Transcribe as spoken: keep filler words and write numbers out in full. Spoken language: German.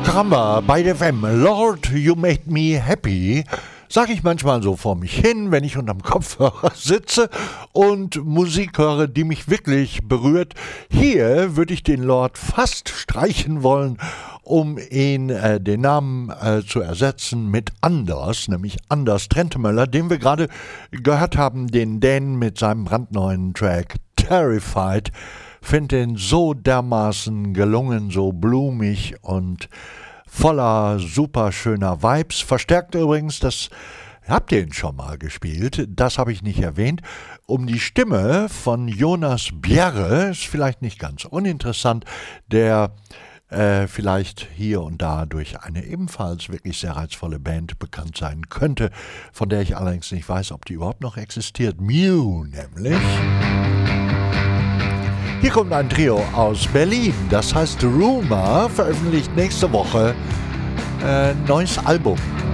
Caramba bei der F M. Lord, you made me happy. Sag ich manchmal so vor mich hin, wenn ich unterm Kopfhörer sitze und Musik höre, die mich wirklich berührt. Hier würde ich den Lord fast streichen wollen, um ihn, äh, den Namen äh, zu ersetzen mit Anders, nämlich Anders Trentemöller, den wir gerade gehört haben, den Dänen mit seinem brandneuen Track Terrified. Finde den so dermaßen gelungen, so blumig und voller super schöner Vibes. Verstärkt übrigens, das habt ihr ihn schon mal gespielt, das habe ich nicht erwähnt, um die Stimme von Jonas Bjerre, ist vielleicht nicht ganz uninteressant, der äh, vielleicht hier und da durch eine ebenfalls wirklich sehr reizvolle Band bekannt sein könnte, von der ich allerdings nicht weiß, ob die überhaupt noch existiert. Mew nämlich. Hier kommt ein Trio aus Berlin, das heißt Rumor, veröffentlicht nächste Woche äh, neues Album.